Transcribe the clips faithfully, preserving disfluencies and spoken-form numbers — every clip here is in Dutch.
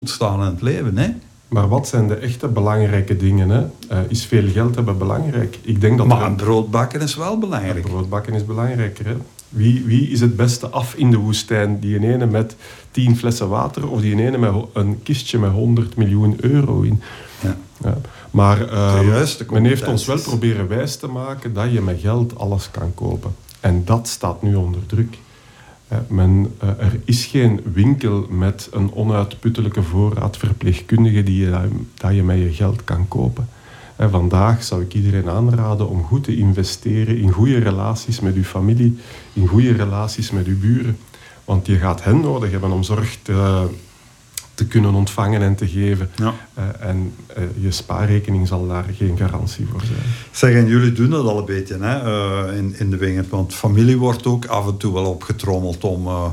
ontstaan in het leven, hè? Maar wat zijn de echte belangrijke dingen? Hè? Uh, is veel geld hebben belangrijk? Ik denk dat maar er een broodbakken is wel belangrijk. Broodbakken is belangrijker. Hè? Wie, wie is het beste af in de woestijn? Die ene met tien flessen water of die ene met een kistje met honderd miljoen euro in? Ja. Ja. Maar uh, men heeft ons wel proberen wijs te maken dat je met geld alles kan kopen. En dat staat nu onder druk. Uh, men, uh, er is geen winkel met een onuitputtelijke voorraad verpleegkundigen die je, dat je met je geld kan kopen. Uh, vandaag zou ik iedereen aanraden om goed te investeren in goede relaties met uw familie, in goede relaties met uw buren. Want je gaat hen nodig hebben om zorg te, te kunnen ontvangen en te geven. Ja. Uh, en uh, je spaarrekening zal daar geen garantie voor zijn. Zeg, en jullie doen dat al een beetje hè, uh, in, in de Wingert. Want familie wordt ook af en toe wel opgetrommeld om, uh,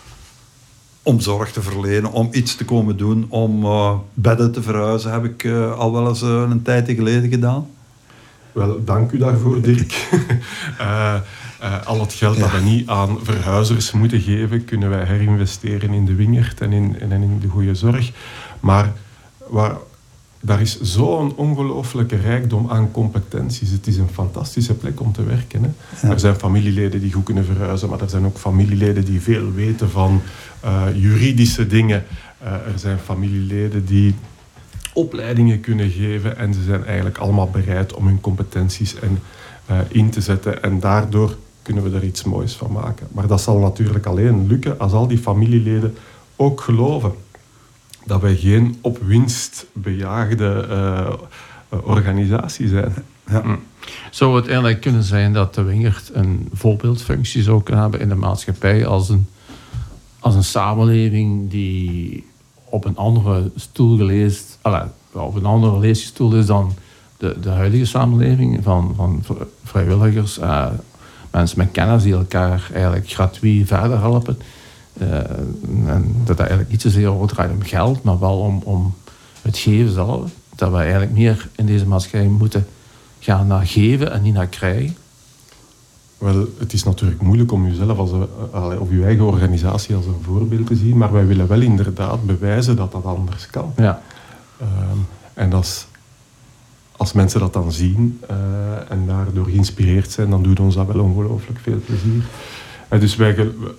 om zorg te verlenen, om iets te komen doen, om uh, bedden te verhuizen. Heb ik uh, al wel eens uh, een tijdje geleden gedaan. Wel, dank u daarvoor, Dirk. uh, uh, al het geld ja. dat we niet aan verhuizers moeten geven, kunnen wij herinvesteren in de Wingert en in, en in de goede zorg. Maar waar, daar is zo'n ongelooflijke rijkdom aan competenties. Het is een fantastische plek om te werken. Hè? Ja. Er zijn familieleden die goed kunnen verhuizen, maar er zijn ook familieleden die veel weten van uh, juridische dingen. Uh, er zijn familieleden die opleidingen kunnen geven en ze zijn eigenlijk allemaal bereid om hun competenties en, uh, in te zetten en daardoor kunnen we er iets moois van maken. Maar dat zal natuurlijk alleen lukken als al die familieleden ook geloven dat wij geen op winst bejaagde uh, organisatie zijn. Ja. Zou het eigenlijk kunnen zijn dat de Wingert een voorbeeldfunctie zou kunnen hebben in de maatschappij als een, als een samenleving die op een andere stoel geleest, allez, op een andere leesstoel is dan de, de huidige samenleving van, van vrijwilligers, uh, mensen met kennis die elkaar eigenlijk gratuit verder helpen. Uh, en dat dat eigenlijk niet zozeer over draait om geld, maar wel om, om het geven zelf. Dat we eigenlijk meer in deze maatschappij moeten gaan naar geven en niet naar krijgen. Wel, het is natuurlijk moeilijk om jezelf als een, of je eigen organisatie als een voorbeeld te zien, maar wij willen wel inderdaad bewijzen dat dat anders kan. Ja. Um, en als, als mensen dat dan zien uh, en daardoor geïnspireerd zijn, dan doet ons dat wel ongelooflijk veel plezier. Uh, dus wij,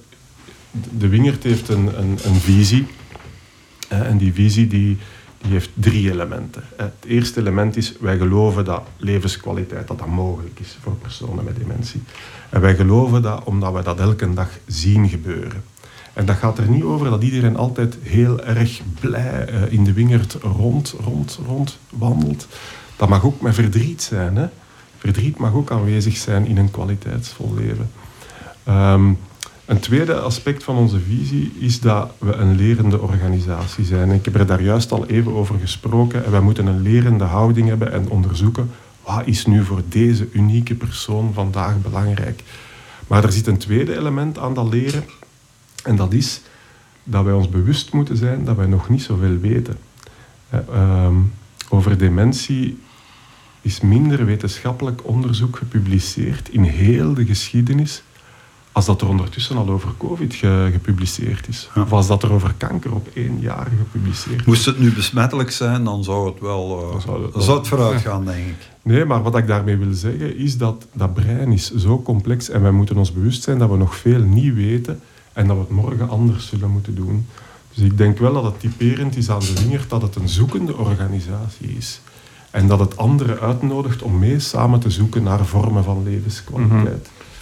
de Wingert heeft een, een, een visie. Uh, en die visie die, die heeft drie elementen. Uh, het eerste element is, wij geloven dat levenskwaliteit dat dat mogelijk is voor personen met dementie. En wij geloven dat omdat we dat elke dag zien gebeuren. En dat gaat er niet over dat iedereen altijd heel erg blij uh, in de Wingert rond, rond, rond wandelt. Dat mag ook met verdriet zijn. Hè? Verdriet mag ook aanwezig zijn in een kwaliteitsvol leven. Um, een tweede aspect van onze visie is dat we een lerende organisatie zijn. Ik heb er daar juist al even over gesproken. En wij moeten een lerende houding hebben en onderzoeken wat is nu voor deze unieke persoon vandaag belangrijk. Maar er zit een tweede element aan dat leren. En dat is dat wij ons bewust moeten zijn dat wij nog niet zoveel weten. Uh, um, over dementie is minder wetenschappelijk onderzoek gepubliceerd in heel de geschiedenis als dat er ondertussen al over COVID ge- gepubliceerd is. Ja. Of als dat er over kanker op één jaar gepubliceerd is. Moest het nu besmettelijk zijn, dan zou het wel uh, dan zou het, dan zou het vooruit gaan, denk ik. Nee, maar wat ik daarmee wil zeggen is dat dat brein is zo complex en wij moeten ons bewust zijn dat we nog veel niet weten en dat we het morgen anders zullen moeten doen. Dus ik denk wel dat het typerend is aan de Wingert dat het een zoekende organisatie is. En dat het anderen uitnodigt om mee samen te zoeken naar vormen van levenskwaliteit. Mm-hmm.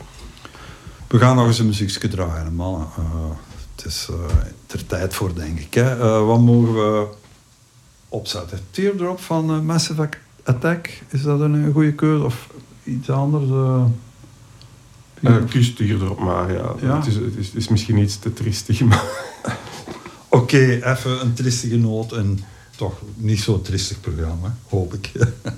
We gaan nog eens een muziekje draaien, mannen. Uh, het is uh, er tijd voor, denk ik. Hè. Uh, wat mogen we opzetten? Teardrop van uh, Massive Attack. Is dat een goede keuze? Of iets anders? Uh, uh, Kus Teardrop maar, ja. ja? Het, is, het, is, het is misschien iets te triestig, maar... Oké, okay, even een triestige noot en toch niet zo'n triestig programma, hoop ik.